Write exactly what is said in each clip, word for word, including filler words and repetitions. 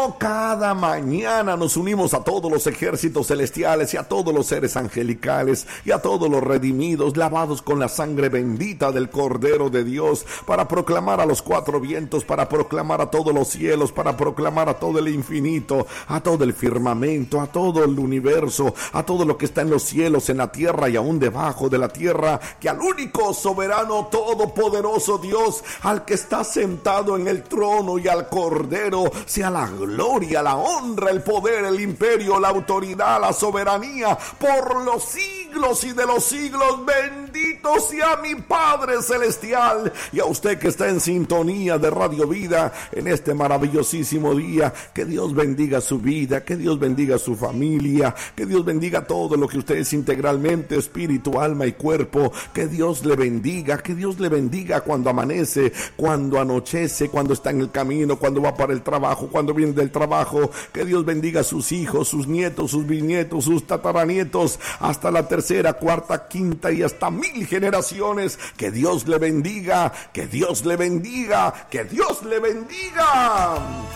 Como cada mañana nos unimos a todos los ejércitos celestiales y a todos los seres angelicales y a todos los redimidos, lavados con la sangre bendita del Cordero de Dios, para proclamar a los cuatro vientos, para proclamar a todos los cielos, para proclamar a todo el infinito, a todo el firmamento, a todo el universo, a todo lo que está en los cielos, en la tierra y aún debajo de la tierra, que al único soberano todopoderoso Dios, al que está sentado en el trono y al Cordero, sea la gloria, la honra, el poder, el imperio, la autoridad, la soberanía por los siglos y de los siglos. Bendito sea mi Padre celestial, y a usted que está en sintonía de Radio Vida en este maravillosísimo día. Que Dios bendiga su vida, que Dios bendiga su familia, que Dios bendiga todo lo que usted es integralmente, espíritu, alma y cuerpo. Que Dios le bendiga, que Dios le bendiga cuando amanece, cuando anochece, cuando está en el camino, cuando va para el trabajo, cuando viene del trabajo. Que Dios bendiga a sus hijos, sus nietos, sus bisnietos, sus tataranietos, hasta la tercera, cuarta, quinta y hasta mil generaciones. Que Dios le bendiga, que Dios le bendiga, que Dios le bendiga.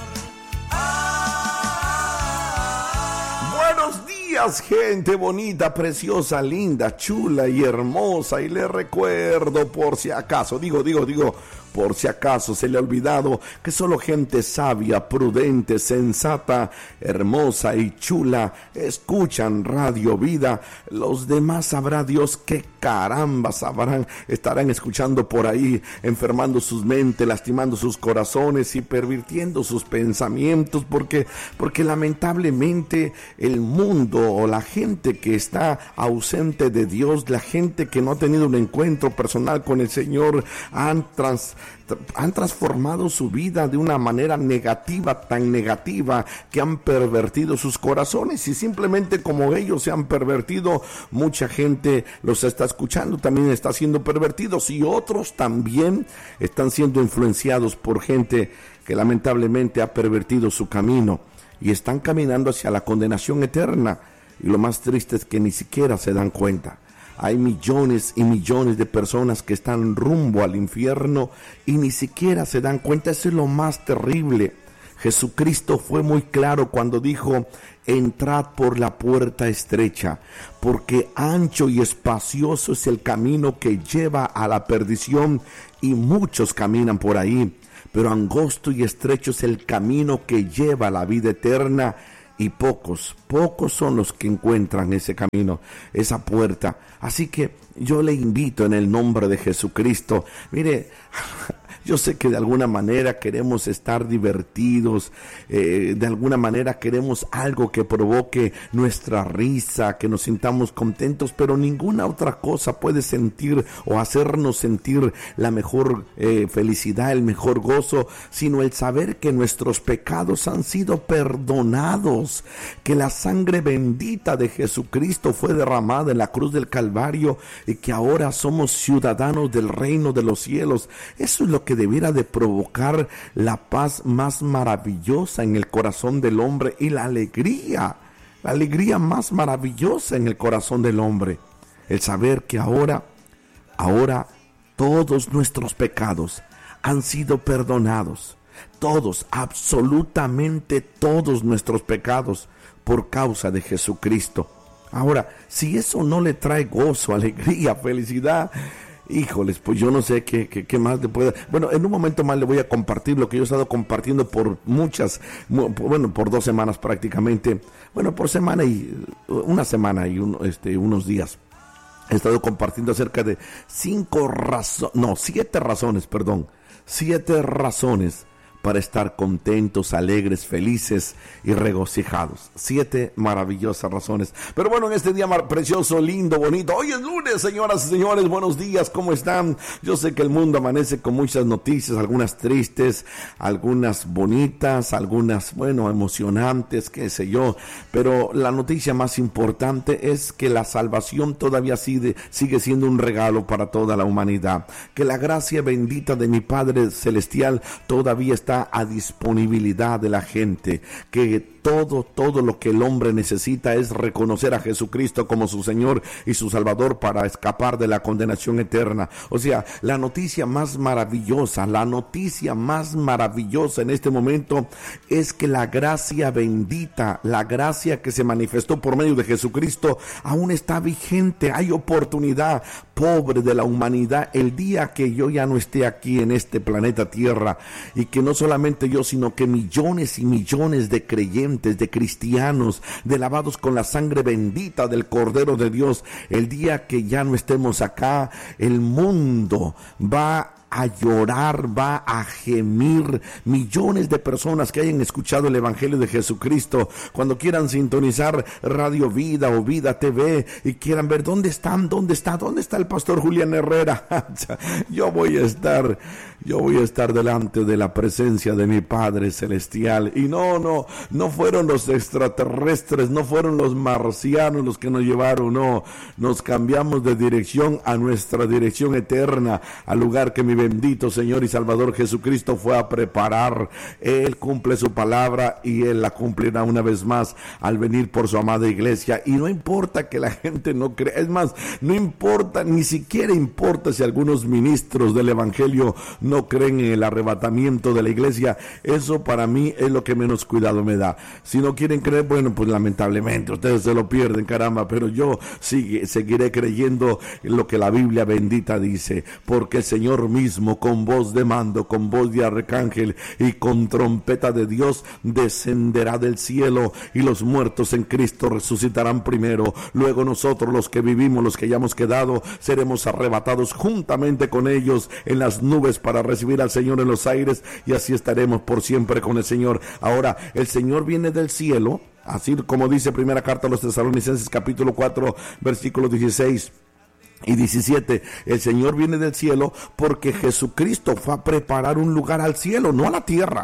Buenos días, gente bonita, preciosa, linda, chula y hermosa. Y le recuerdo, por si acaso, digo, digo, digo, por si acaso se le ha olvidado, que solo gente sabia, prudente, sensata, hermosa y chula escuchan Radio Vida. Los demás sabrá Dios qué caramba sabrán, estarán escuchando por ahí, enfermando sus mentes, lastimando sus corazones y pervirtiendo sus pensamientos, porque, porque lamentablemente el mundo o la gente que está ausente de Dios, la gente que no ha tenido un encuentro personal con el Señor, han trans han transformado su vida de una manera negativa, tan negativa, que han pervertido sus corazones, y simplemente como ellos se han pervertido, mucha gente los está escuchando, también está siendo pervertidos, y otros también están siendo influenciados por gente que lamentablemente ha pervertido su camino y están caminando hacia la condenación eterna. Y lo más triste es que ni siquiera se dan cuenta. Hay millones y millones de personas que están rumbo al infierno y ni siquiera se dan cuenta. Eso es lo más terrible. Jesucristo fue muy claro cuando dijo: entrad por la puerta estrecha, porque ancho y espacioso es el camino que lleva a la perdición, y muchos caminan por ahí. Pero angosto y estrecho es el camino que lleva a la vida eterna, y pocos, pocos son los que encuentran ese camino, esa puerta. Así que yo le invito en el nombre de Jesucristo. Mire, yo sé que de alguna manera queremos estar divertidos, eh, de alguna manera queremos algo que provoque nuestra risa, que nos sintamos contentos, pero ninguna otra cosa puede sentir o hacernos sentir la mejor eh, felicidad, el mejor gozo, sino el saber que nuestros pecados han sido perdonados, que la sangre bendita de Jesucristo fue derramada en la cruz del Calvario y que ahora somos ciudadanos del reino de los cielos. Eso es lo que que debiera de provocar la paz más maravillosa en el corazón del hombre y la alegría, la alegría más maravillosa en el corazón del hombre. El saber que ahora, ahora todos nuestros pecados han sido perdonados. Todos, absolutamente todos nuestros pecados por causa de Jesucristo. Ahora, si eso no le trae gozo, alegría, felicidad, híjoles, pues yo no sé qué, qué, qué más le pueda. Bueno, en un momento más le voy a compartir lo que yo he estado compartiendo por muchas, bueno, por dos semanas prácticamente. Bueno, por semana y una semana y un, este, unos días. He estado compartiendo acerca de cinco razones, no, siete razones, perdón, siete razones para estar contentos, alegres, felices y regocijados. Siete maravillosas razones. Pero bueno, en este día precioso, lindo, bonito. Hoy es lunes, señoras y señores. Buenos días, ¿cómo están? Yo sé que el mundo amanece con muchas noticias, algunas tristes, algunas bonitas, algunas, bueno, emocionantes, qué sé yo. Pero la noticia más importante es que la salvación todavía sigue, sigue siendo un regalo para toda la humanidad. Que la gracia bendita de mi Padre Celestial todavía está a disponibilidad de la gente, que todo, todo lo que el hombre necesita es reconocer a Jesucristo como su Señor y su Salvador para escapar de la condenación eterna. O sea, la noticia más maravillosa, la noticia más maravillosa en este momento es que la gracia bendita, la gracia que se manifestó por medio de Jesucristo aún está vigente. Hay oportunidad. Pobre de la humanidad, el día que yo ya no esté aquí en este planeta Tierra, y que no solamente yo, sino que millones y millones de creyentes, de cristianos, de lavados con la sangre bendita del Cordero de Dios, el día que ya no estemos acá, el mundo va a llorar, va a gemir. Millones de personas que hayan escuchado el Evangelio de Jesucristo, cuando quieran sintonizar Radio Vida o Vida T V y quieran ver dónde están, dónde está, dónde está el pastor Julián Herrera. Yo voy a estar, yo voy a estar delante de la presencia de mi Padre Celestial. Y no, no, no fueron los extraterrestres, no fueron los marcianos los que nos llevaron, no. Nos cambiamos de dirección a nuestra dirección eterna, al lugar que mi bendito Señor y Salvador Jesucristo fue a preparar. Él cumple su palabra y Él la cumplirá una vez más al venir por su amada iglesia. Y no importa que la gente no crea, es más, no importa, ni siquiera importa si algunos ministros del Evangelio no creen en el arrebatamiento de la iglesia. Eso para mí es lo que menos cuidado me da. Si no quieren creer, bueno, pues lamentablemente ustedes se lo pierden, caramba, pero yo sigue, seguiré creyendo en lo que la Biblia bendita dice, porque el Señor mismo con voz de mando, con voz de arcángel y con trompeta de Dios descenderá del cielo, y los muertos en Cristo resucitarán primero. Luego nosotros, los que vivimos, los que ya hemos quedado, seremos arrebatados juntamente con ellos en las nubes para recibir al Señor en los aires, y así estaremos por siempre con el Señor. Ahora, el Señor viene del cielo, así como dice primera carta a los Tesalonicenses capítulo cuatro versículos dieciséis y diecisiete, el Señor viene del cielo porque Jesucristo fue a preparar un lugar al cielo, no a la tierra.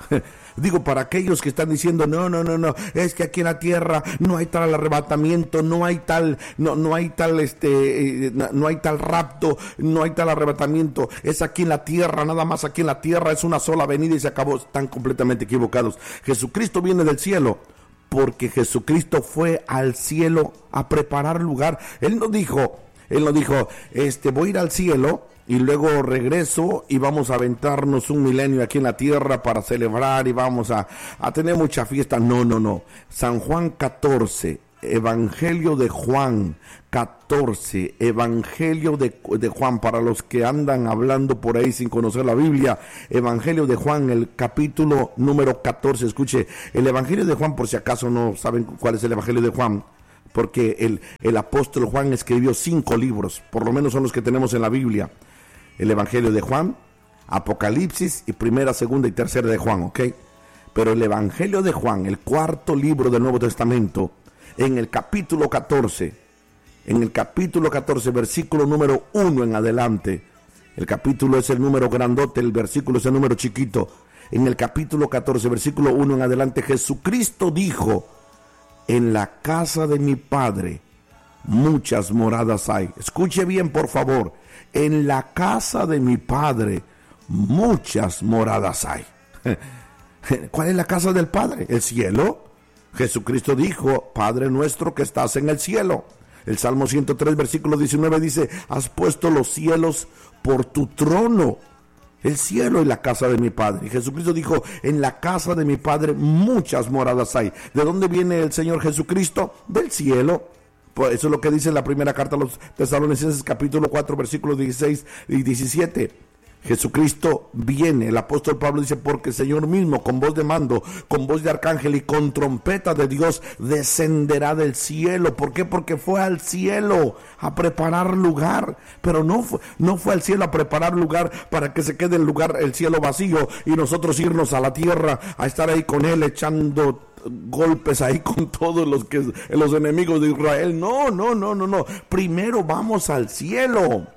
Digo, para aquellos que están diciendo, no, no, no, no, es que aquí en la tierra no hay tal arrebatamiento, no hay tal, no, no hay tal, este, eh, no hay tal rapto, no hay tal arrebatamiento, es aquí en la tierra, nada más aquí en la tierra, es una sola venida y se acabó. Están completamente equivocados. Jesucristo viene del cielo porque Jesucristo fue al cielo a preparar lugar. Él no dijo, Él nos dijo, este, voy a ir al cielo y luego regreso y vamos a aventarnos un milenio aquí en la tierra para celebrar y vamos a, a tener mucha fiesta. No, no, no. San Juan catorce, Evangelio de Juan catorce, Evangelio de, de Juan, para los que andan hablando por ahí sin conocer la Biblia, Evangelio de Juan, el capítulo número catorce. Escuche, el Evangelio de Juan, por si acaso no saben cuál es el Evangelio de Juan, porque el, el apóstol Juan escribió cinco libros, por lo menos son los que tenemos en la Biblia. El Evangelio de Juan, Apocalipsis y primera, segunda y tercera de Juan, ¿ok? Pero el Evangelio de Juan, el cuarto libro del Nuevo Testamento, en el capítulo catorce, en el capítulo catorce, versículo número uno en adelante, el capítulo es el número grandote, el versículo es el número chiquito. En el capítulo catorce, versículo uno en adelante, Jesucristo dijo, en la casa de mi Padre muchas moradas hay. Escuche bien, por favor. En la casa de mi Padre muchas moradas hay. ¿Cuál es la casa del Padre? ¿El cielo? Jesucristo dijo, Padre nuestro que estás en el cielo. El Salmo ciento tres, versículo diecinueve dice, has puesto los cielos por tu trono. El cielo y la casa de mi Padre. Y Jesucristo dijo, en la casa de mi Padre muchas moradas hay. ¿De dónde viene el Señor Jesucristo? Del cielo. Pues eso es lo que dice la primera carta a los Tesalonicenses capítulo cuatro versículos dieciséis y diecisiete. Jesucristo viene, el apóstol Pablo dice, porque el Señor mismo con voz de mando, con voz de arcángel y con trompeta de Dios descenderá del cielo. ¿Por qué? Porque fue al cielo a preparar lugar, pero no fue, no fue al cielo a preparar lugar para que se quede el lugar, el cielo vacío y nosotros irnos a la tierra a estar ahí con Él echando golpes ahí con todos los que los enemigos de Israel. No, no, no, no, no. Primero vamos al cielo.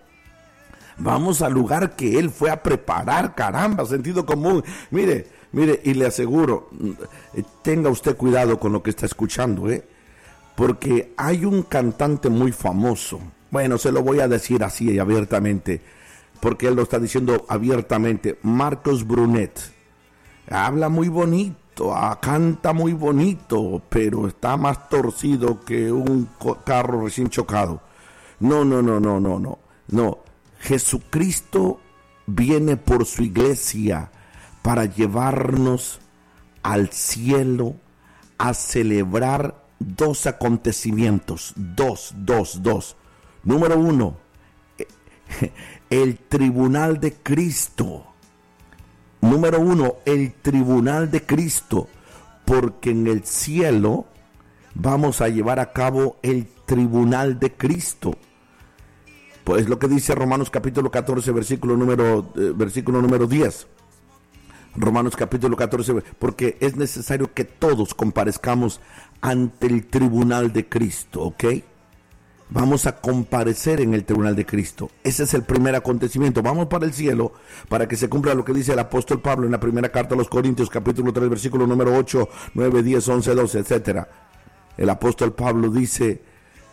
Vamos al lugar que Él fue a preparar, caramba, sentido común. Mire, mire, y le aseguro, tenga usted cuidado con lo que está escuchando, ¿eh? Porque hay un cantante muy famoso. Bueno, se lo voy a decir así abiertamente, porque él lo está diciendo abiertamente. Marcos Brunet. Habla muy bonito, esto, ah, canta muy bonito, pero está más torcido que un carro recién chocado. No, no, no, no, no, no, no. Jesucristo viene por su iglesia para llevarnos al cielo a celebrar dos acontecimientos, dos, dos, dos. Número uno, el tribunal de Cristo. Número uno, el tribunal de Cristo, porque en el cielo vamos a llevar a cabo el tribunal de Cristo. Pues lo que dice Romanos capítulo catorce, versículo número, eh, versículo número diez. Romanos capítulo catorce, porque es necesario que todos comparezcamos ante el tribunal de Cristo, ¿ok? Vamos a comparecer en el tribunal de Cristo. Ese es el primer acontecimiento. Vamos para el cielo para que se cumpla lo que dice el apóstol Pablo en la primera carta a los Corintios, capítulo tres, versículo número ocho, nueve, diez, once, doce, etcétera. El apóstol Pablo dice: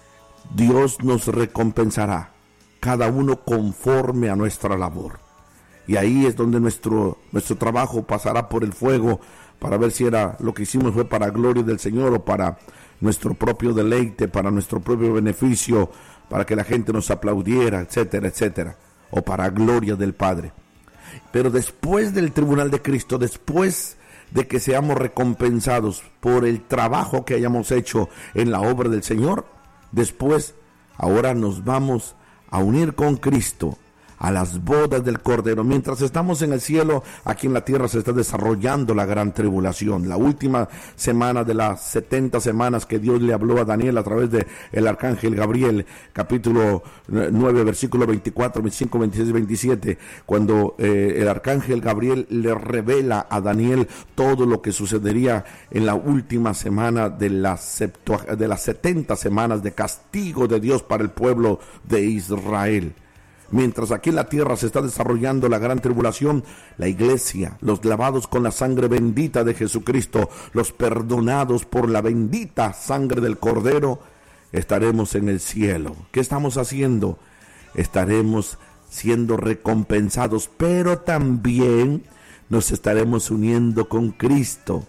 Dios nos recompensará, cada uno conforme a nuestra labor. Y ahí es donde nuestro, nuestro trabajo pasará por el fuego para ver si era lo que hicimos fue para gloria del Señor o para nuestro propio deleite, para nuestro propio beneficio, para que la gente nos aplaudiera, etcétera, etcétera, o para gloria del Padre. Pero después del tribunal de Cristo, después de que seamos recompensados por el trabajo que hayamos hecho en la obra del Señor, después, ahora nos vamos a unir con Cristo a las bodas del Cordero. Mientras estamos en el cielo, aquí en la tierra se está desarrollando la gran tribulación, la última semana de las setenta semanas que Dios le habló a Daniel a través de el arcángel Gabriel, capítulo nueve, versículo veinticuatro, veinticinco, veintiséis, veintisiete, cuando eh, el arcángel Gabriel le revela a Daniel todo lo que sucedería en la última semana de las, septua, de las setenta semanas de castigo de Dios para el pueblo de Israel. Mientras aquí en la tierra se está desarrollando la gran tribulación, la iglesia, los lavados con la sangre bendita de Jesucristo, los perdonados por la bendita sangre del Cordero, estaremos en el cielo. ¿Qué estamos haciendo? Estaremos siendo recompensados, pero también nos estaremos uniendo con Cristo,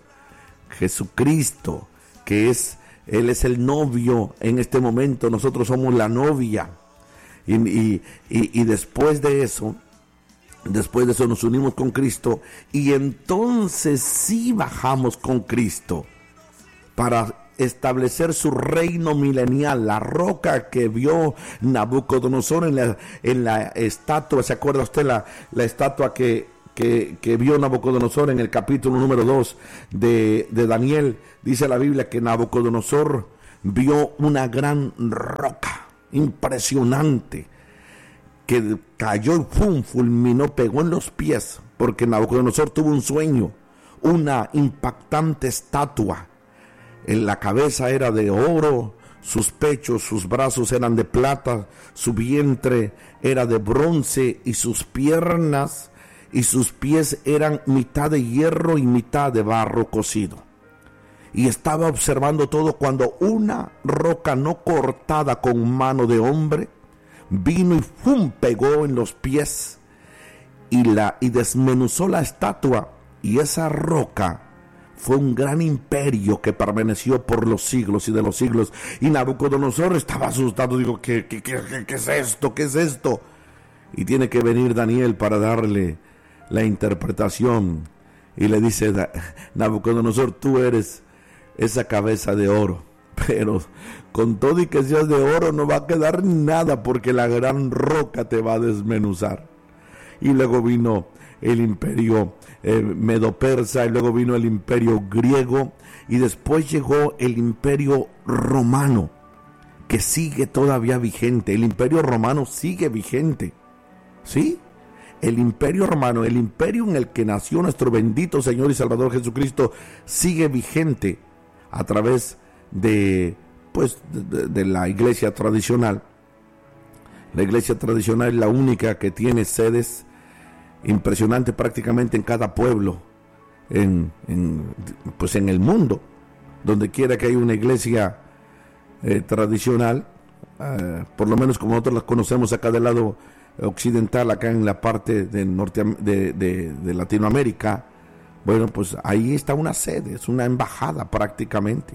Jesucristo, que es, Él es el novio en este momento, nosotros somos la novia. Y, y, y, y después de eso, después de eso nos unimos con Cristo y entonces sí bajamos con Cristo para establecer su reino milenial, la roca que vio Nabucodonosor en la, en la estatua. ¿Se acuerda usted la, la estatua que, que, que vio Nabucodonosor en el capítulo número dos de, de Daniel? Dice la Biblia que Nabucodonosor vio una gran roca impresionante que cayó y pum, fulminó, pegó en los pies, porque Nabucodonosor tuvo un sueño, una impactante estatua. En la cabeza era de oro, sus pechos, sus brazos eran de plata, su vientre era de bronce y sus piernas y sus pies eran mitad de hierro y mitad de barro cocido. Y estaba observando todo cuando una roca no cortada con mano de hombre vino y ¡fum! Pegó en los pies y, la, y desmenuzó la estatua. Y esa roca fue un gran imperio que permaneció por los siglos y de los siglos. Y Nabucodonosor estaba asustado, digo, ¿qué, qué, qué, qué es esto? ¿Qué es esto? Y tiene que venir Daniel para darle la interpretación. Y le dice, Nabucodonosor, tú eres esa cabeza de oro, pero con todo y que seas de oro no va a quedar nada, porque la gran roca te va a desmenuzar. Y luego vino el imperio eh, medo-persa, y luego vino el imperio griego, y después llegó el imperio romano, que sigue todavía vigente. El imperio romano sigue vigente, ¿sí? El imperio romano, el imperio en el que nació nuestro bendito Señor y Salvador Jesucristo, sigue vigente a través de, pues, de, de la iglesia tradicional. La iglesia tradicional es la única que tiene sedes impresionantes prácticamente en cada pueblo, en, en, pues en el mundo. Donde quiera que haya una iglesia eh, tradicional, eh, por lo menos como nosotros las conocemos acá del lado occidental, acá en la parte de, Norte, de, de, de Latinoamérica, Bueno, pues ahí está una sede, es una embajada prácticamente.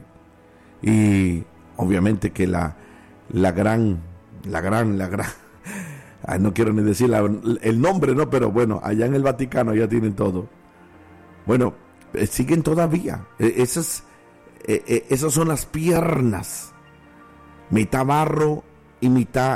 Y obviamente que la, la gran, la gran, la gran, ay, no quiero ni decir la, el nombre, no, pero bueno, allá en el Vaticano ya tienen todo. Bueno, eh, siguen todavía. Eh, esas, eh, eh, esas son las piernas, mitad barro y mitad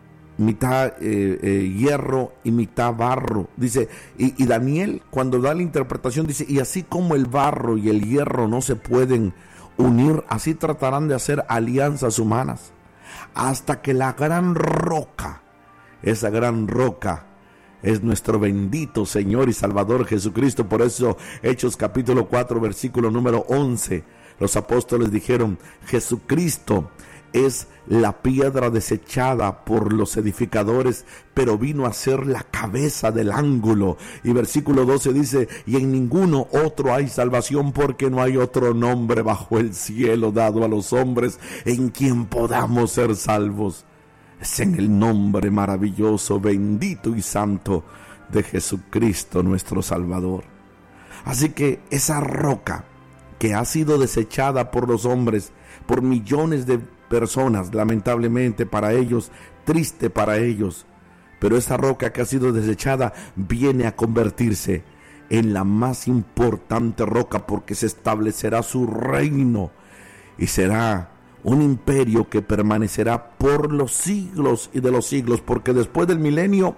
mitad eh, eh, hierro y mitad barro. Dice, y, y Daniel cuando da la interpretación dice, y así como el barro y el hierro no se pueden unir, así tratarán de hacer alianzas humanas, hasta que la gran roca, esa gran roca es nuestro bendito Señor y Salvador Jesucristo. Por eso Hechos capítulo cuatro versículo número once, los apóstoles dijeron, Jesucristo es la piedra desechada por los edificadores, pero vino a ser la cabeza del ángulo. Y versículo doce dice, y en ninguno otro hay salvación, porque no hay otro nombre bajo el cielo dado a los hombres en quien podamos ser salvos. Es en el nombre maravilloso, bendito y santo de Jesucristo nuestro Salvador. Así que esa roca que ha sido desechada por los hombres, por millones de personas, lamentablemente para ellos, triste para ellos, pero esa roca que ha sido desechada viene a convertirse en la más importante roca, porque se establecerá su reino y será un imperio que permanecerá por los siglos y de los siglos, porque después del milenio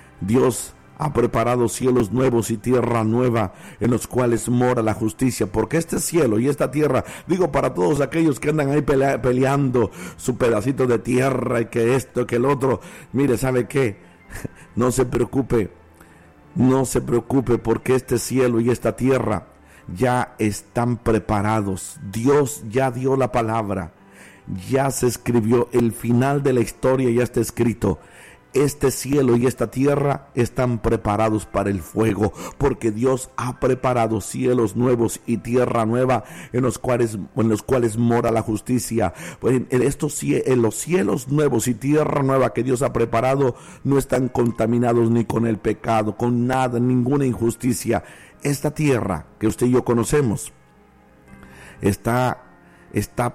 Dios ha preparado cielos nuevos y tierra nueva en los cuales mora la justicia, porque este cielo y esta tierra, digo para todos aquellos que andan ahí pelea, peleando su pedacito de tierra y que esto, que el otro, mire, ¿sabe qué? No se preocupe, no se preocupe, porque este cielo y esta tierra ya están preparados. Dios ya dio la palabra, ya se escribió, el final de la historia ya está escrito. Este cielo y esta tierra están preparados para el fuego, porque Dios ha preparado cielos nuevos y tierra nueva en los cuales, en los cuales mora la justicia. En, estos, en los cielos nuevos y tierra nueva que Dios ha preparado no están contaminados ni con el pecado, con nada, ninguna injusticia. Esta tierra que usted y yo conocemos está, está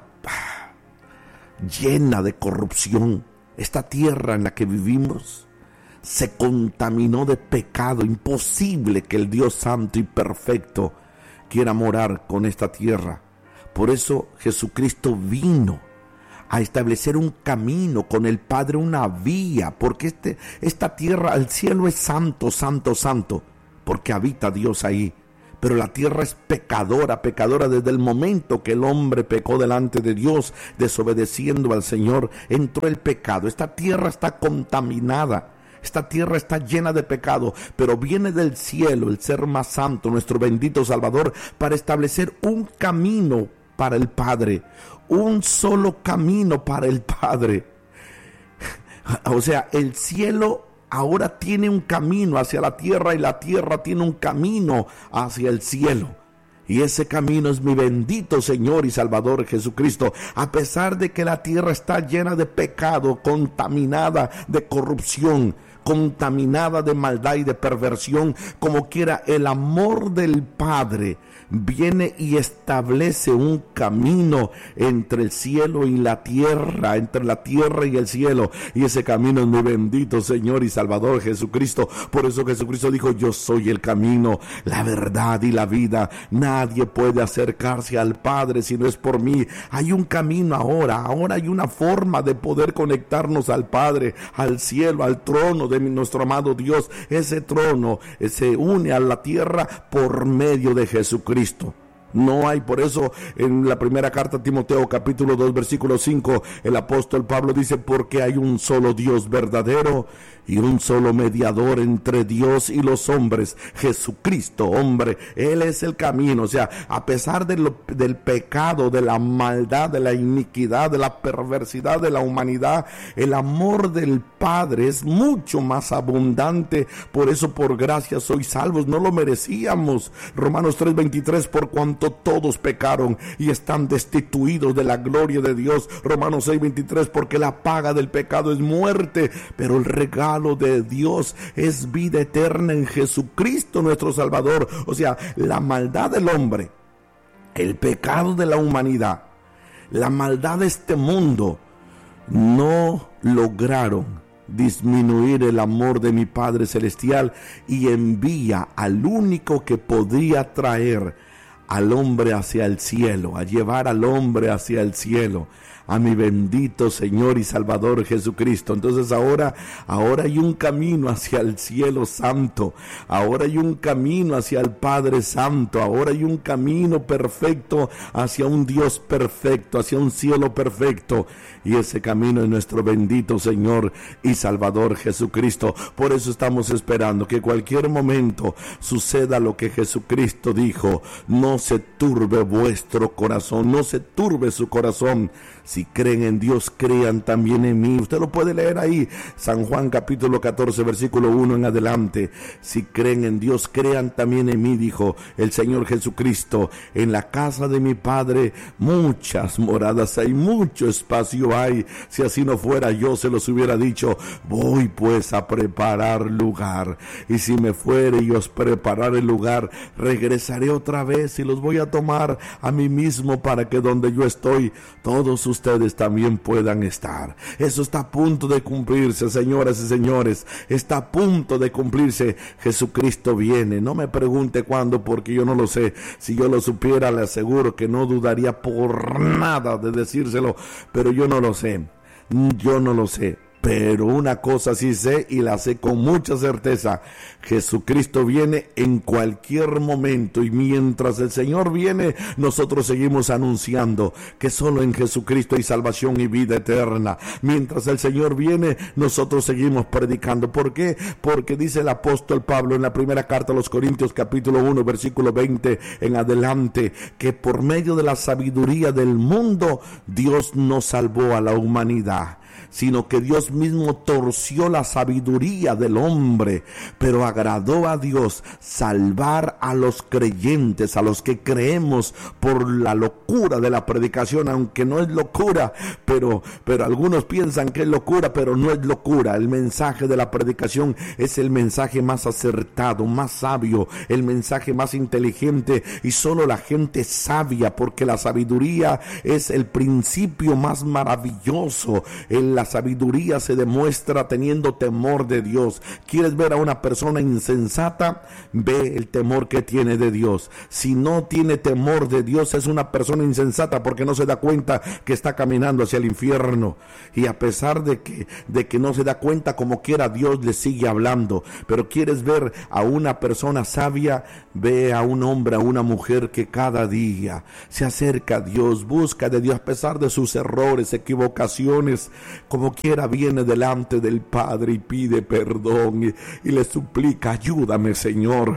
llena de corrupción. Esta tierra en la que vivimos se contaminó de pecado. Imposible que el Dios santo y perfecto quiera morar con esta tierra. Por eso Jesucristo vino a establecer un camino con el Padre, una vía, porque este, esta tierra, el cielo es santo, santo, santo, porque habita Dios ahí. Pero la tierra es pecadora, pecadora desde el momento que el hombre pecó delante de Dios, desobedeciendo al Señor, entró el pecado. Esta tierra está contaminada, esta tierra está llena de pecado, pero viene del cielo el ser más santo, nuestro bendito Salvador, para establecer un camino para el Padre, un solo camino para el Padre. O sea, el cielo ahora tiene un camino hacia la tierra y la tierra tiene un camino hacia el cielo. Y ese camino es mi bendito Señor y Salvador Jesucristo. A pesar de que la tierra está llena de pecado, contaminada de corrupción, contaminada de maldad y de perversión, como quiera, el amor del Padre viene y establece un camino entre el cielo y la tierra, entre la tierra y el cielo, y ese camino es mi bendito Señor y Salvador Jesucristo. Por eso Jesucristo dijo, yo soy el camino, la verdad y la vida. Nadie puede acercarse al Padre si no es por mí. Hay un camino ahora, ahora hay una forma de poder conectarnos al Padre, al cielo, al trono de nuestro amado Dios. Ese trono se une a la tierra por medio de Jesucristo. No hay, por eso en la primera carta a Timoteo capítulo dos versículo cinco el apóstol Pablo dice, porque hay un solo Dios verdadero y un solo mediador entre Dios y los hombres, Jesucristo hombre. Él es el camino. O sea, a pesar de lo, del pecado, de la maldad, de la iniquidad, de la perversidad de la humanidad, el amor del Padre es mucho más abundante. Por eso por gracia sois salvos, no lo merecíamos. Romanos tres veintitrés, por cuanto cuanto todos pecaron y están destituidos de la gloria de Dios. Romanos seis veintitrés, porque la paga del pecado es muerte, pero el regalo de Dios es vida eterna en Jesucristo nuestro Salvador. O sea, la maldad del hombre, el pecado de la humanidad, la maldad de este mundo no lograron disminuir el amor de mi Padre Celestial, y envía al único que podría traer al hombre hacia el cielo, a llevar al hombre hacia el cielo, a mi bendito Señor y Salvador Jesucristo. Entonces ahora, ahora hay un camino hacia el cielo santo, ahora hay un camino hacia el Padre Santo, ahora hay un camino perfecto hacia un Dios perfecto, hacia un cielo perfecto, y ese camino es nuestro bendito Señor y Salvador Jesucristo. Por eso estamos esperando que cualquier momento suceda lo que Jesucristo dijo: no se turbe vuestro corazón, no se turbe su corazón. Si creen en Dios, crean también en mí. Usted lo puede leer ahí, San Juan capítulo catorce, versículo uno en adelante. Si creen en Dios, crean también en mí, dijo el Señor Jesucristo. En la casa de mi Padre muchas moradas hay, mucho espacio hay. Si así no fuera, yo se los hubiera dicho. Voy pues a preparar lugar, y si me fuere y os preparar el lugar, regresaré otra vez y los voy a tomar a mí mismo, para que donde yo estoy, todos ustedes también puedan estar. Eso está a punto de cumplirse, señoras y señores, está a punto de cumplirse. Jesucristo viene. No me pregunte cuándo, porque yo no lo sé. Si yo lo supiera, le aseguro que no dudaría por nada de decírselo, pero yo no lo sé, yo no lo sé. Pero una cosa sí sé, y la sé con mucha certeza: Jesucristo viene en cualquier momento, y mientras el Señor viene, nosotros seguimos anunciando que solo en Jesucristo hay salvación y vida eterna. Mientras el Señor viene, nosotros seguimos predicando. ¿Por qué? Porque dice el apóstol Pablo en la primera carta a los Corintios capítulo uno versículo veinte en adelante, que por medio de la sabiduría del mundo Dios no salvó a la humanidad, sino que Dios mismo torció la sabiduría del hombre. Pero agradó a Dios salvar a los creyentes, a los que creemos, por la locura de la predicación, aunque no es locura, pero, pero algunos piensan que es locura, pero no es locura. El mensaje de la predicación es el mensaje más acertado, más sabio, el mensaje más inteligente, y solo la gente sabia, porque la sabiduría es el principio más maravilloso. En la sabiduría se demuestra teniendo temor de Dios. ¿Quieres ver a una persona insensata? Ve el temor que tiene de Dios. Si no tiene temor de Dios, es una persona insensata, porque no se da cuenta que está caminando hacia el infierno. Y a pesar de que, de que no se da cuenta, como quiera, Dios le sigue hablando. Pero quieres ver a una persona sabia, ve a un hombre, a una mujer que cada día se acerca a Dios, busca de Dios a pesar de sus errores, equivocaciones. Como quiera, viene delante del Padre y pide perdón y, y le suplica: ayúdame, Señor,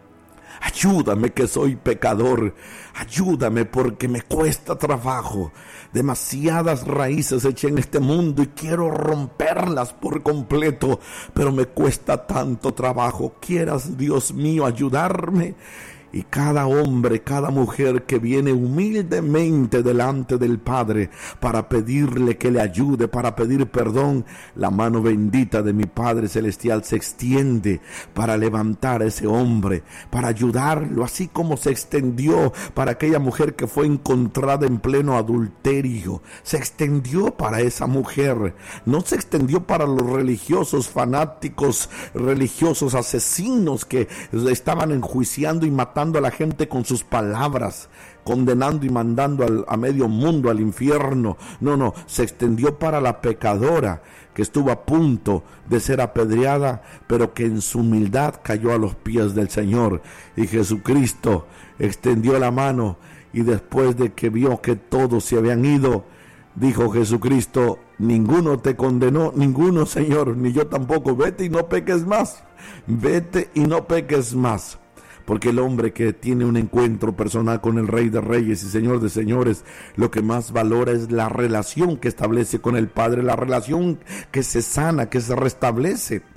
ayúdame, que soy pecador, ayúdame porque me cuesta trabajo. Demasiadas raíces eché en este mundo y quiero romperlas por completo, pero me cuesta tanto trabajo. Quieras, Dios mío, ayudarme. Y cada hombre, cada mujer que viene humildemente delante del Padre para pedirle que le ayude, para pedir perdón, la mano bendita de mi Padre Celestial se extiende para levantar a ese hombre, para ayudarlo, así como se extendió para aquella mujer que fue encontrada en pleno adulterio. Se extendió para esa mujer, no se extendió para los religiosos fanáticos, religiosos asesinos que estaban enjuiciando y matando a la gente con sus palabras, condenando y mandando al, a medio mundo al infierno. No, no, se extendió para la pecadora que estuvo a punto de ser apedreada, pero que en su humildad cayó a los pies del Señor. Y Jesucristo extendió la mano, y después de que vio que todos se habían ido, dijo Jesucristo: ninguno te condenó, ninguno, Señor, ni yo tampoco. Vete y no peques más, vete y no peques más. Porque el hombre que tiene un encuentro personal con el Rey de Reyes y Señor de Señores, lo que más valora es la relación que establece con el Padre, la relación que se sana, que se restablece.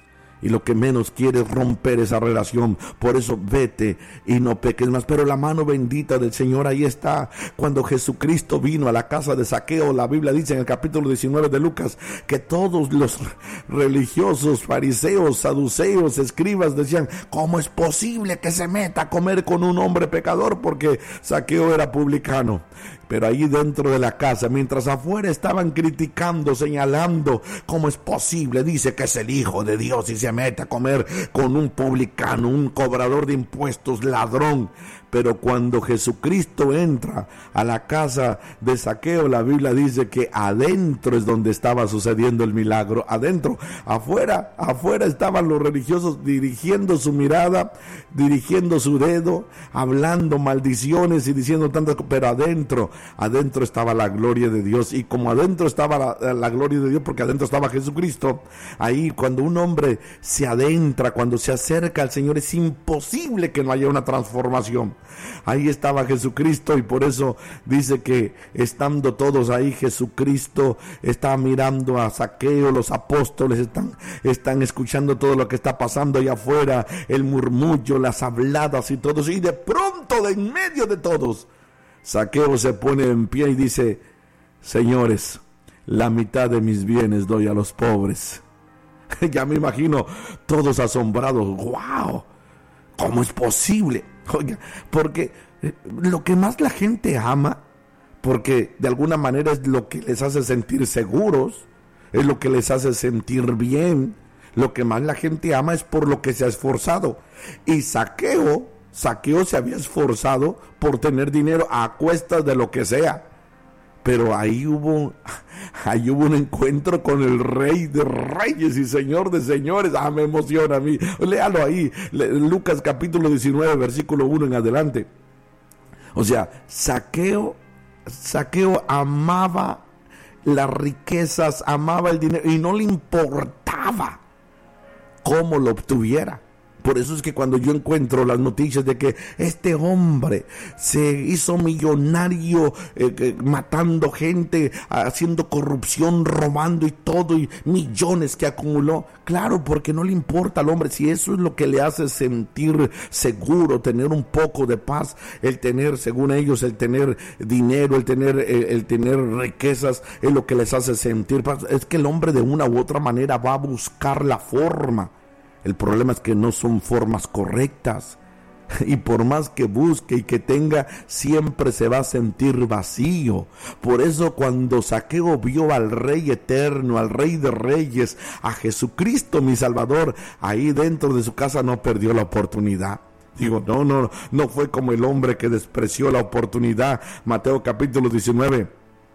y lo que menos quiere es romper esa relación. Por eso vete y no peques más. Pero la mano bendita del Señor ahí está. Cuando Jesucristo vino a la casa de Zaqueo, la Biblia dice en el capítulo diecinueve de Lucas que todos los religiosos, fariseos, saduceos, escribas decían: ¿cómo es posible que se meta a comer con un hombre pecador? Porque Zaqueo era publicano. Pero ahí dentro de la casa, mientras afuera estaban criticando, señalando: ¿cómo es posible? Dice que es el Hijo de Dios y se mete a comer con un publicano, un cobrador de impuestos, ladrón. Pero cuando Jesucristo entra a la casa de Zaqueo, la Biblia dice que adentro es donde estaba sucediendo el milagro. Adentro, afuera, afuera estaban los religiosos dirigiendo su mirada, dirigiendo su dedo, hablando maldiciones y diciendo tantas cosas. Pero adentro, adentro estaba la gloria de Dios. Y como adentro estaba la, la gloria de Dios, porque adentro estaba Jesucristo, ahí cuando un hombre se adentra, cuando se acerca al Señor, es imposible que no haya una transformación. Ahí estaba Jesucristo, y por eso dice que estando todos ahí, Jesucristo está mirando a Zaqueo, los apóstoles están, están escuchando todo lo que está pasando allá afuera, el murmullo, las habladas y todo eso, y de pronto, de en medio de todos, Zaqueo se pone en pie y dice: señores, la mitad de mis bienes doy a los pobres. Ya me imagino todos asombrados. ¡Wow! ¿Cómo es posible? Oiga, porque lo que más la gente ama, porque de alguna manera es lo que les hace sentir seguros, es lo que les hace sentir bien, lo que más la gente ama es por lo que se ha esforzado. Y Zaqueo, Zaqueo se había esforzado por tener dinero a cuestas de lo que sea. Pero ahí hubo, ahí hubo un encuentro con el Rey de Reyes y Señor de Señores. Ah, me emociona a mí. Léalo ahí, Lucas capítulo diecinueve, versículo uno en adelante. O sea, Zaqueo, Zaqueo amaba las riquezas, amaba el dinero y no le importaba cómo lo obtuviera. Por eso es que cuando yo encuentro las noticias de que este hombre se hizo millonario eh, eh, matando gente, haciendo corrupción, robando y todo, y millones que acumuló, claro, porque no le importa al hombre. Si eso es lo que le hace sentir seguro, tener un poco de paz, el tener, según ellos, el tener dinero, el tener, el, el tener riquezas, es lo que les hace sentir paz. Es que el hombre de una u otra manera va a buscar la forma. El problema es que no son formas correctas, y por más que busque y que tenga, siempre se va a sentir vacío. Por eso cuando Zaqueo vio al Rey eterno, al Rey de Reyes, a Jesucristo mi Salvador, ahí dentro de su casa no perdió la oportunidad. Digo, no, no, no fue como el hombre que despreció la oportunidad. Mateo capítulo diecinueve.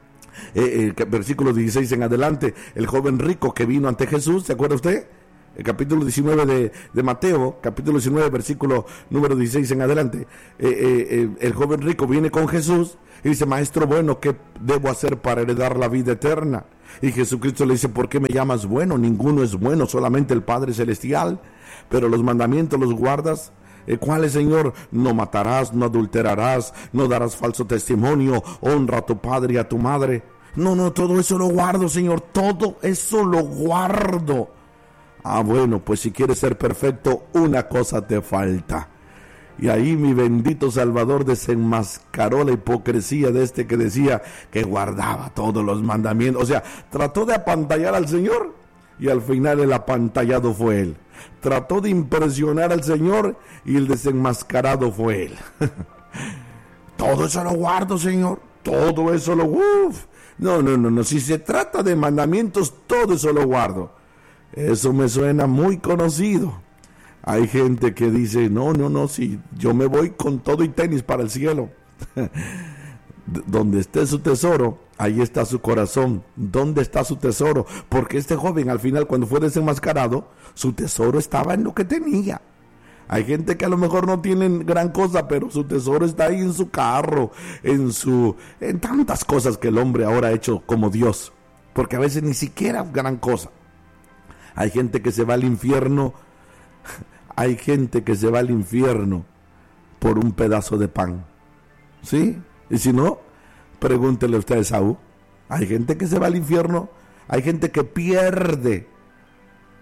Eh, eh, versículo dieciséis en adelante, el joven rico que vino ante Jesús, ¿se acuerda usted? El capítulo diecinueve de, de Mateo, capítulo diecinueve, versículo número dieciséis en adelante. Eh, eh, eh, el joven rico viene con Jesús y dice: maestro bueno, ¿qué debo hacer para heredar la vida eterna? Y Jesucristo le dice: ¿por qué me llamas bueno? Ninguno es bueno, solamente el Padre Celestial. Pero los mandamientos los guardas. Eh, ¿Cuáles, Señor? No matarás, no adulterarás, no darás falso testimonio, honra a tu padre y a tu madre. No, no, todo eso lo guardo, Señor, todo eso lo guardo. Ah, bueno, pues si quieres ser perfecto, una cosa te falta. Y ahí mi bendito Salvador desenmascaró la hipocresía de este que decía que guardaba todos los mandamientos. O sea, trató de apantallar al Señor y al final el apantallado fue él. Trató de impresionar al Señor y el desenmascarado fue él. Todo eso lo guardo, Señor. Todo eso lo... Uf. No, no, no, no. Si se trata de mandamientos, todo eso lo guardo. Eso me suena muy conocido. Hay gente que dice: no, no, no, si yo me voy con todo y tenis para el cielo. Donde esté su tesoro, ahí está su corazón. ¿Dónde está su tesoro? Porque este joven al final, cuando fue desenmascarado, su tesoro estaba en lo que tenía. Hay gente que a lo mejor no tienen gran cosa, pero su tesoro está ahí en su carro, en su, en tantas cosas que el hombre ahora ha hecho como Dios. Porque a veces ni siquiera gran cosa. Hay gente que se va al infierno, hay gente que se va al infierno por un pedazo de pan, ¿sí? Y si no, pregúntele usted a Esaú. Hay gente que se va al infierno, hay gente que pierde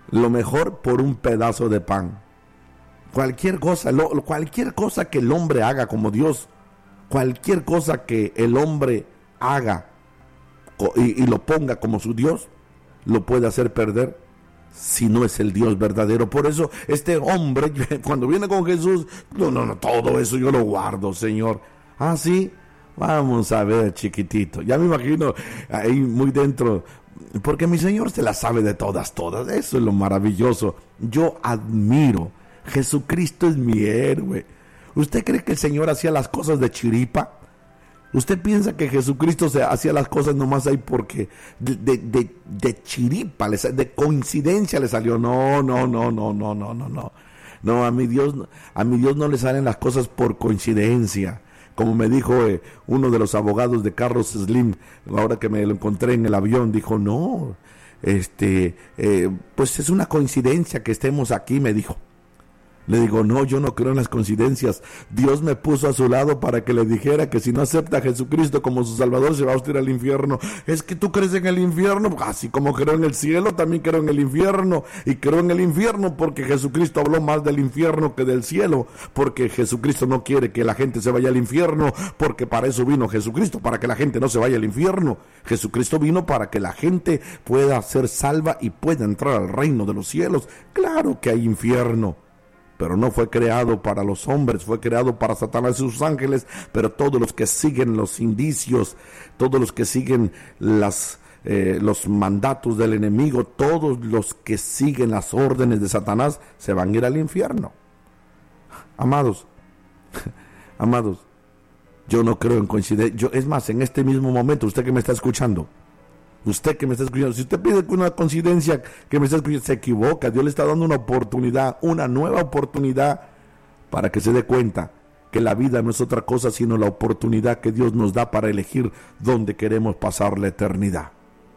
lo mejor por un pedazo de pan. Cualquier cosa, lo, cualquier cosa que el hombre haga como Dios, cualquier cosa que el hombre haga y, y lo ponga como su Dios, lo puede hacer perder si no es el Dios verdadero. Por eso este hombre, cuando viene con Jesús, no, no, no, todo eso yo lo guardo, Señor. Ah, sí, vamos a ver, chiquitito. Ya me imagino ahí muy dentro, porque mi Señor se la sabe de todas, todas. Eso es lo maravilloso. Yo admiro. Jesucristo es mi héroe. ¿Usted cree que el Señor hacía las cosas de chiripa? ¿Usted piensa que Jesucristo se hacía las cosas nomás ahí porque de, de, de, de chiripa, de coincidencia le salió? No, no, no, no, no, no, no, no. No, a mi Dios, a mi Dios no le salen las cosas por coincidencia. Como me dijo eh, uno de los abogados de Carlos Slim, ahora que me lo encontré en el avión, dijo, no, este, eh, pues es una coincidencia que estemos aquí, me dijo. Le digo, no, yo no creo en las coincidencias. Dios me puso a su lado para que le dijera que si no acepta a Jesucristo como su Salvador, se va a usted al infierno. Es que tú crees en el infierno. Así como creo en el cielo, también creo en el infierno. Y creo en el infierno porque Jesucristo habló más del infierno que del cielo. Porque Jesucristo no quiere que la gente se vaya al infierno. Porque para eso vino Jesucristo, para que la gente no se vaya al infierno. Jesucristo vino para que la gente pueda ser salva y pueda entrar al reino de los cielos. Claro que hay infierno, pero no fue creado para los hombres, fue creado para Satanás y sus ángeles. Pero todos los que siguen los indicios, todos los que siguen las, eh, los mandatos del enemigo, todos los que siguen las órdenes de Satanás, se van a ir al infierno. Amados, amados, yo no creo en coincidencia. Yo, es más, en este mismo momento, usted que me está escuchando, usted que me está escuchando, si usted pide una coincidencia que me está escuchando, se equivoca. Dios le está dando una oportunidad, una nueva oportunidad, para que se dé cuenta que la vida no es otra cosa sino la oportunidad que Dios nos da para elegir dónde queremos pasar la eternidad.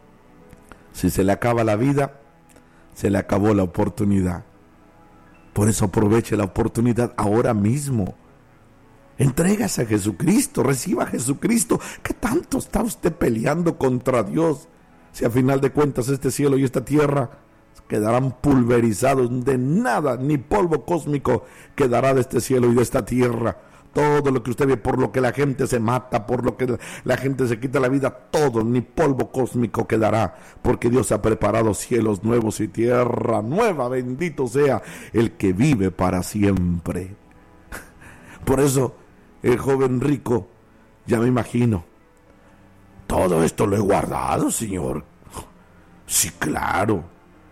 Si se le acaba la vida, se le acabó la oportunidad. Por eso aproveche la oportunidad ahora mismo. Entrégase a Jesucristo, reciba a Jesucristo. ¿Qué tanto está usted peleando contra Dios? Si a final de cuentas este cielo y esta tierra quedarán pulverizados, de nada, ni polvo cósmico quedará de este cielo y de esta tierra. Todo lo que usted ve, por lo que la gente se mata, por lo que la gente se quita la vida, todo, ni polvo cósmico quedará, porque Dios ha preparado cielos nuevos y tierra nueva. Bendito sea el que vive para siempre. Por eso el joven rico, ya me imagino, todo esto lo he guardado, Señor. Sí, claro.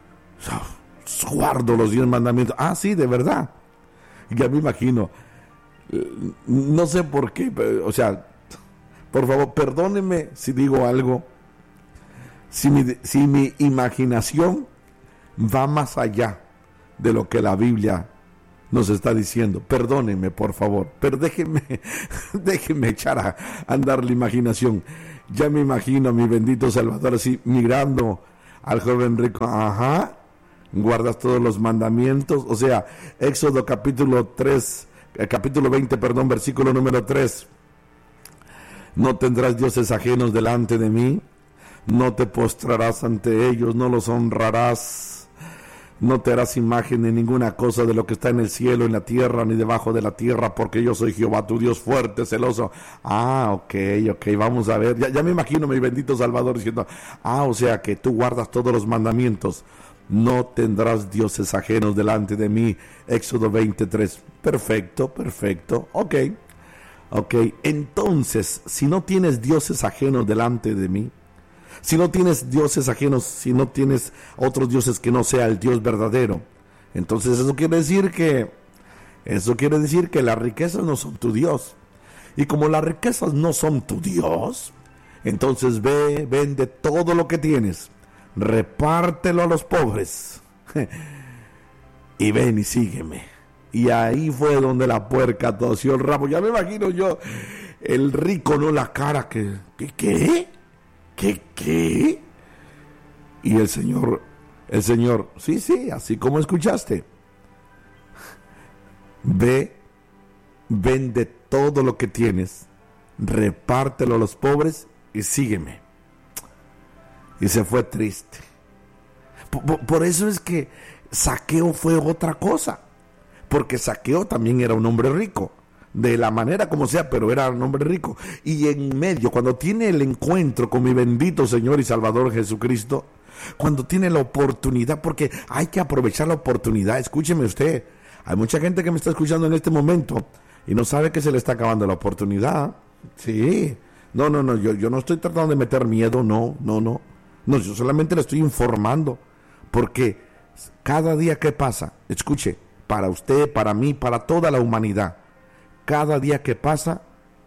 Guardo los diez mandamientos. Ah, sí, de verdad. Ya me imagino. No sé por qué, pero, o sea, por favor, perdónenme si digo algo. Si mi, si mi imaginación va más allá de lo que la Biblia nos está diciendo, perdónenme, por favor, pero déjenme, déjenme echar a andar la imaginación. Ya me imagino a mi bendito Salvador así, mirando al joven rico. Ajá, guardas todos los mandamientos. O sea, Éxodo capítulo tres, eh, capítulo veinte, perdón, versículo número tres. No tendrás dioses ajenos delante de mí, no te postrarás ante ellos, no los honrarás. No te harás imagen de ninguna cosa de lo que está en el cielo, en la tierra, ni debajo de la tierra, porque yo soy Jehová, tu Dios fuerte, celoso. Ah, ok, ok, vamos a ver. Ya, ya me imagino mi bendito Salvador diciendo, ah, o sea que tú guardas todos los mandamientos. No tendrás dioses ajenos delante de mí. Éxodo veintitrés. Perfecto, perfecto. Ok, ok. Entonces, si no tienes dioses ajenos delante de mí, si no tienes dioses ajenos, si no tienes otros dioses que no sea el Dios verdadero, entonces eso quiere decir que, eso quiere decir que las riquezas no son tu Dios. Y como las riquezas no son tu Dios, entonces ve, vende todo lo que tienes, repártelo a los pobres, y ven y sígueme. Y ahí fue donde la puerca tosió el rabo. Ya me imagino yo, el rico, no la cara que, ¿qué? ¿Qué? ¿Qué? ¿Qué? Y el Señor, el Señor, sí, sí, así como escuchaste. Ve, vende todo lo que tienes, repártelo a los pobres y sígueme. Y se fue triste. Por, por eso es que Zaqueo fue otra cosa, porque Zaqueo también era un hombre rico, de la manera como sea, pero era un hombre rico. Y en medio, cuando tiene el encuentro con mi bendito Señor y Salvador Jesucristo, cuando tiene la oportunidad, porque hay que aprovechar la oportunidad. Escúcheme usted, hay mucha gente que me está escuchando en este momento y no sabe que se le está acabando la oportunidad. Sí, no, no, no, yo, yo no estoy tratando de meter miedo, no, no, no, no, yo solamente le estoy informando, porque cada día que pasa, escuche, para usted, para mí, para toda la humanidad, cada día que pasa,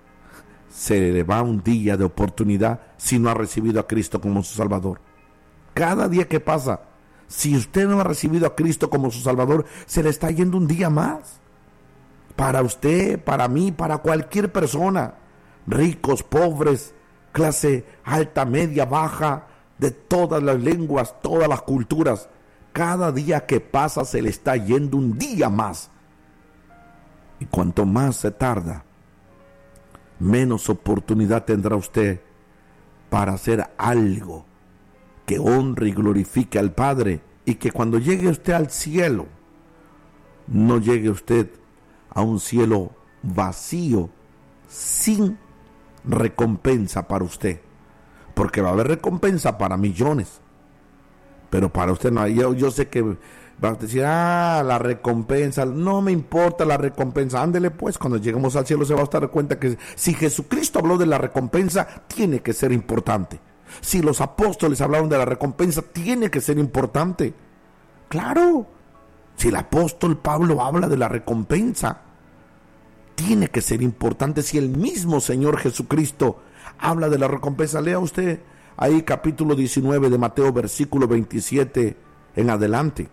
se le va un día de oportunidad si no ha recibido a Cristo como su Salvador. Cada día que pasa, si usted no ha recibido a Cristo como su Salvador, se le está yendo un día más. Para usted, para mí, para cualquier persona, ricos, pobres, clase alta, media, baja, de todas las lenguas, todas las culturas, cada día que pasa se le está yendo un día más. Y cuanto más se tarda, menos oportunidad tendrá usted para hacer algo que honre y glorifique al Padre, y que cuando llegue usted al cielo, no llegue usted a un cielo vacío, sin recompensa para usted, porque va a haber recompensa para millones, pero para usted no. Yo, yo sé que va a decir, ah, la recompensa, no me importa la recompensa. Ándele pues, cuando lleguemos al cielo se va a dar cuenta que si Jesucristo habló de la recompensa, tiene que ser importante. Si los apóstoles hablaron de la recompensa, tiene que ser importante. Claro, si el apóstol Pablo habla de la recompensa, tiene que ser importante. Si el mismo Señor Jesucristo habla de la recompensa, lea usted ahí capítulo diecinueve de Mateo, versículo veintisiete en adelante.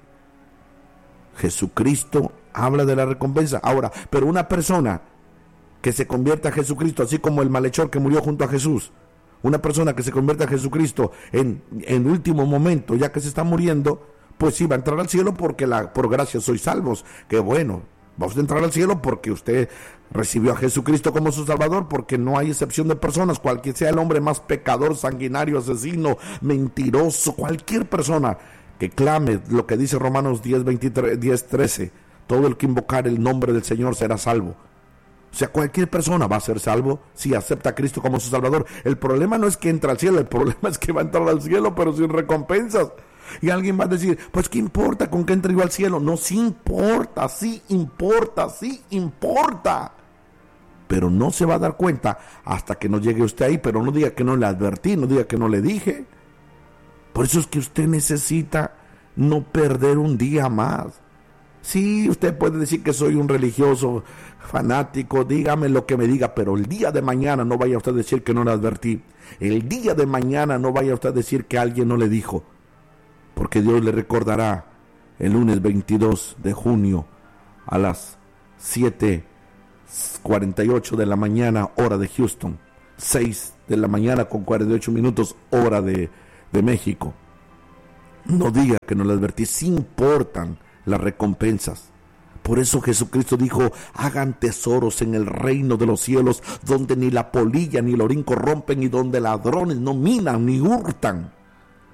Jesucristo habla de la recompensa. Ahora, pero una persona que se convierta a Jesucristo, así como el malhechor que murió junto a Jesús, una persona que se convierta a Jesucristo en, en último momento, ya que se está muriendo, pues sí va a entrar al cielo, porque la, por gracia sois salvos. Qué bueno, va a entrar al cielo porque usted recibió a Jesucristo como su Salvador, porque no hay excepción de personas, cualquier sea el hombre más pecador, sanguinario, asesino, mentiroso, cualquier persona que clame lo que dice Romanos diez, veintitrés, diez, trece, todo el que invocar el nombre del Señor será salvo. O sea, cualquier persona va a ser salvo si acepta a Cristo como su Salvador. El problema no es que entre al cielo, el problema es que va a entrar al cielo pero sin recompensas. Y alguien va a decir, pues ¿qué importa con que entre yo al cielo? No, sí importa, sí importa, sí importa. Pero no se va a dar cuenta hasta que no llegue usted ahí. Pero no diga que no le advertí, no diga que no le dije. Por eso es que usted necesita no perder un día más. Sí, usted puede decir que soy un religioso fanático, dígame lo que me diga, pero el día de mañana no vaya usted a decir que no le advertí. El día de mañana no vaya usted a decir que alguien no le dijo, porque Dios le recordará el lunes veintidós de junio a las siete cuarenta y ocho de la mañana, hora de Houston, seis de la mañana con cuarenta y ocho minutos, hora de, de México. No diga que no le advertí, sí importan las recompensas. Por eso Jesucristo dijo, hagan tesoros en el reino de los cielos, donde ni la polilla ni el orín corrompen y donde ladrones no minan ni hurtan.